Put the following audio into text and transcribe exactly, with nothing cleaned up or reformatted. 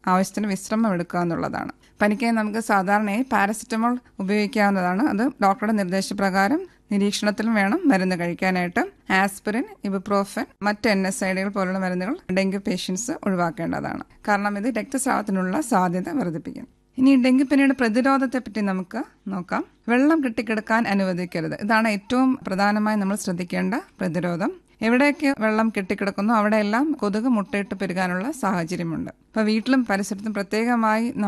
ആവശ്യത്തിന് വിശ്രമം എടുക്കുക എന്നുള്ളതാണ്. പനിക്കായി നമുക്ക് സാധാരണയായി പാരസെറ്റമോൾ ഉപയോഗിക്കാവുന്നതാണ്. അത് ഡോക്ടറുടെ നിർദ്ദേശപ്രകാരം നിരീക്ഷണത്തിലും വേണം മരുന്ന് കഴിക്കാനായിട്ട്. ആസ്പിരിൻ, ഇബുപ്രോഫൻ, മറ്റ് എൻ എസ് ഐഡികൾ പോലുള്ള മരുന്നുകൾ ഡെങ്കു പേഷ്യൻസ് ഒഴിവാക്കേണ്ടതാണ്. കാരണം ഇത് രക്തസ്രാവത്തിനുള്ള സാധ്യത വർദ്ധിപ്പിക്കും. ഇനി ഡെങ്കിപ്പനിയുടെ പ്രതിരോധത്തെ പറ്റി നമുക്ക് നോക്കാം. വെള്ളം കെട്ടിക്കിടക്കാൻ അനുവദിക്കരുത്. ഇതാണ് ഏറ്റവും പ്രധാനമായി നമ്മൾ ശ്രദ്ധിക്കേണ്ട പ്രതിരോധം. എവിടെയൊക്കെ വെള്ളം കെട്ടിക്കിടക്കുന്നോ അവിടെയെല്ലാം കൊതുക് മുട്ടയിട്ട് പെരുകാനുള്ള സാഹചര്യമുണ്ട്. അപ്പോൾ വീട്ടിലും പരിസരത്തും പ്രത്യേകമായി